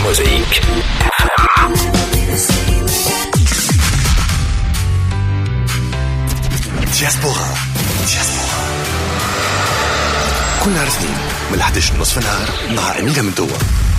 موزايك. دياسبورا كل نهار اثنين من 11 نصف النهار مع أميرة من توا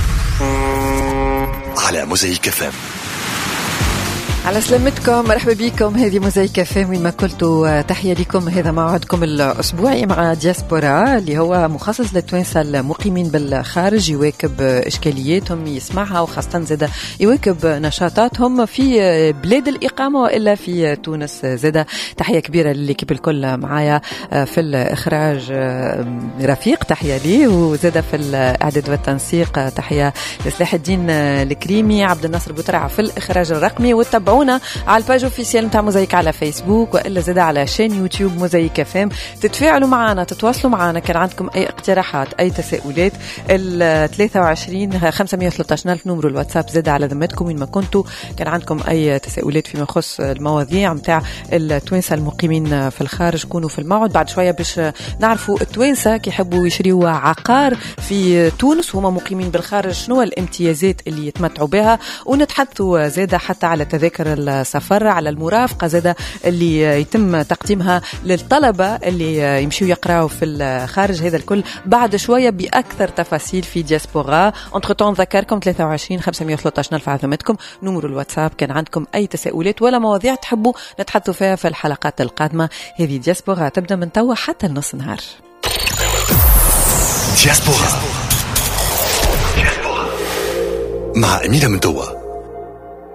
على موزايك FM. على سلامتكم، مرحبا بكم. هذه موزايك FM وين ما كنتوا، تحية لكم. هذا موعدكم الأسبوعي مع دياسبورا اللي هو مخصص للتوانسة المقيمين بالخارج، يواكب إشكالياتهم يسمعها، وخاصة زادة يواكب نشاطاتهم في بلاد الإقامة وإلا في تونس. زادة تحية كبيرة للكيب الكل معايا في الإخراج رفيق، تحية لي، وزادة في الإعداد والتنسيق تحية لسلاح الدين الكريمي، عبد الناصر بوترع في الإخراج الرقمي. وتابعونا على الباج اوفيسيال نتاع موزايك على فيسبوك، والا زاد على شين يوتيوب موزايك FM. تتفاعلوا معنا، تتواصلوا معنا، كان عندكم اي اقتراحات اي تساؤلات. ال 23 513 ألف نمرو الواتساب زاد على ذمتكم وين ما كنتوا. كان عندكم اي تساؤلات فيما يخص المواضيع نتاع التوانسه المقيمين في الخارج، كونوا في الموعد. بعد شويه باش نعرفوا التوانسه كي يحبوا يشريوا عقار في تونس وهم مقيمين بالخارج شنو الامتيازات اللي يتمتعوا بها، ونتحدثوا زاد حتى على تذاكر السفر، على المرافقة زادة اللي يتم تقديمها للطلبة اللي يمشوا يقرأوا في الخارج. هذا الكل بعد شوية بأكثر تفاصيل في دياسبورا. انتر تون ذكركم 23 513 ألف عظمتكم نمر الواتساب. كان عندكم أي تساؤلات ولا مواضيع تحبوا نتحدثوا فيها في الحلقات القادمة. هذه دياسبورا تبدأ من توا حتى النص نهار. دياسبورا مع أميرة من توا